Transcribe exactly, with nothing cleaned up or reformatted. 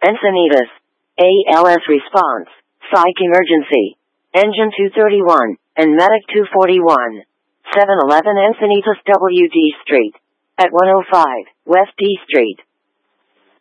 Encinitas. A L S response. Psych emergency. Engine two thirty-one, and Medic two forty-one. seven eleven Encinitas W D Street. At one oh five, West D Street.